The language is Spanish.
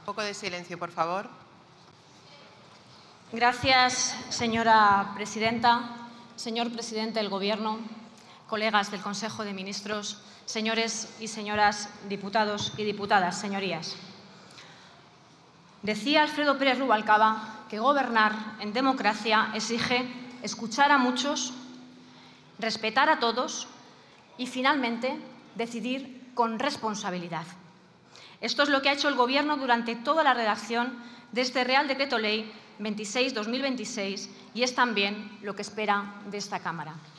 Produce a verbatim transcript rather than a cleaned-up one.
poco de silencio, por favor. Gracias, señora presidenta. Señor presidente del Gobierno, colegas del Consejo de Ministros, señores y señoras diputados y diputadas, señorías. Decía Alfredo Pérez Rubalcaba que gobernar en democracia exige escuchar a muchos, respetar a todos y, finalmente, decidir con responsabilidad. Esto es lo que ha hecho el Gobierno durante toda la redacción de este Real Decreto Ley veintiséis barra dos mil veintiséis y es también lo que espera de esta Cámara.